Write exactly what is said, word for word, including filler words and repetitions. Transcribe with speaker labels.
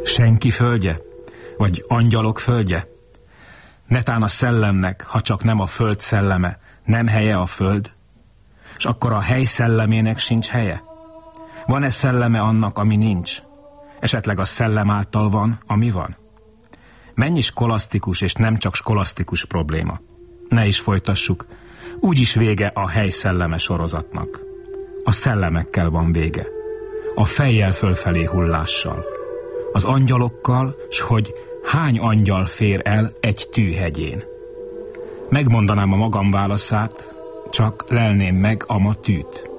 Speaker 1: Senki földje? Vagy angyalok földje? Netán a szellemnek, ha csak nem a föld szelleme, nem helye a föld? És akkor a hely szellemének sincs helye? Van-e szelleme annak, ami nincs? Esetleg a szellem által van, ami van? Mennyi skolasztikus és nem csak skolasztikus probléma. Ne is folytassuk. Úgyis vége a hely szelleme sorozatnak. A szellemekkel van vége. A fejjel fölfelé hullással. Az angyalokkal, s hogy hány angyal fér el egy tűhegyén. Megmondanám a magam válaszát, csak lelném meg a ma tűt.